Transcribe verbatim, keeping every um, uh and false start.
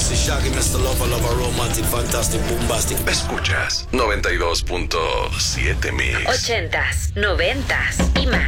Sexy, shaggy, mister Lover, lover, romantic, fantastic, bombastic. Escuchas noventa y dos punto siete Mix. Ochentas, noventas y más.